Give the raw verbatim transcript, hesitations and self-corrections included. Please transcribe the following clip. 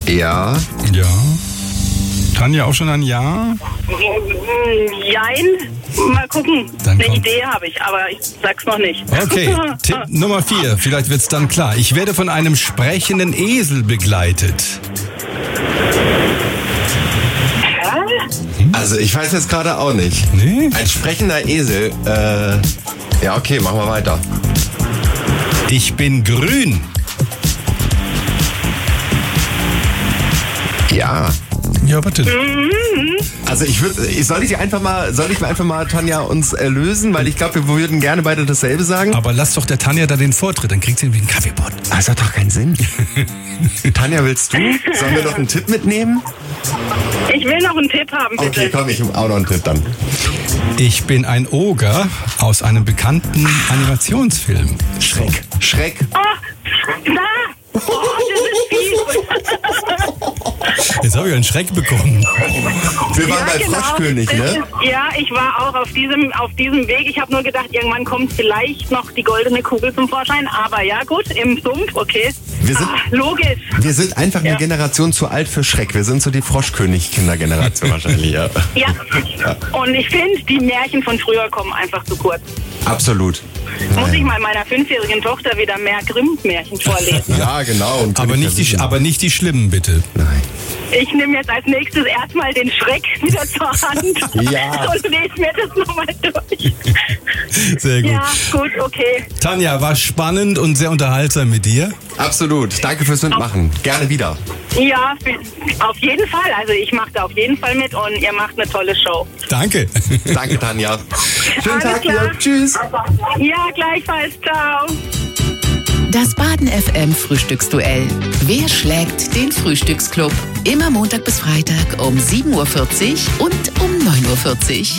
Ja. Ja. Tanja, auch schon ein Ja? Jein. Mal gucken. Dann Eine kommt- Idee habe ich, aber ich sag's noch nicht. Okay, Tipp Nummer vier. Vielleicht wird's dann klar. Ich werde von einem sprechenden Esel begleitet. Also ich weiß jetzt gerade auch nicht. Nee? Ein sprechender Esel. Äh, ja, okay, machen wir weiter. Ich bin grün. Ja. Ja, warte. Also ich würde, soll ich einfach mal, soll ich einfach mal, Tanja, uns erlösen? Weil ich glaube, wir würden gerne beide dasselbe sagen. Aber lass doch der Tanja da den Vortritt, dann kriegt sie irgendwie einen Kaffeepott. Das hat doch keinen Sinn. Tanja, willst du? Sollen wir noch einen Tipp mitnehmen? Ich will noch einen Tipp haben, bitte. Okay, komm, ich auch noch einen Tipp dann. Ich bin ein Oger aus einem bekannten Animationsfilm. Schreck. Schreck. Oh, da! Oh, das ist fies. Jetzt habe ich einen Schreck bekommen. Wir waren bei genau. Froschkönig, Das ne? ist, ja, ich war auch auf diesem, auf diesem Weg. Ich habe nur gedacht, irgendwann kommt vielleicht noch die goldene Kugel zum Vorschein. Aber ja, gut, im Sumpf, okay. Wir sind- ah, logisch. Wir sind einfach eine Ja. Generation zu alt für Schreck. Wir sind so die Froschkönig-Kindergeneration wahrscheinlich, ja. Ja. Und ich finde, die Märchen von früher kommen einfach zu kurz. Absolut. Muss ich mal meiner fünfjährigen Tochter wieder mehr Grimm-Märchen vorlesen. Ja, genau. Und Aber nicht, die, aber nicht die schlimmen, bitte. Nein. Ich nehme jetzt als nächstes erstmal den Schreck wieder zur Hand Ja. und lese mir das nochmal durch. Sehr gut. Ja, gut, okay. Tanja, war spannend und sehr unterhaltsam mit dir. Absolut. Danke fürs Mitmachen. Gerne wieder. Ja, auf jeden Fall. Also ich mache da auf jeden Fall mit und ihr macht eine tolle Show. Danke. Danke, Tanja. Schönen Alles Tag klar. dir. Tschüss. Ja, gleichfalls. Ciao. Das Baden F M Frühstücksduell. Wer schlägt den Frühstücksclub? Immer Montag bis Freitag um sieben Uhr vierzig und um neun Uhr vierzig.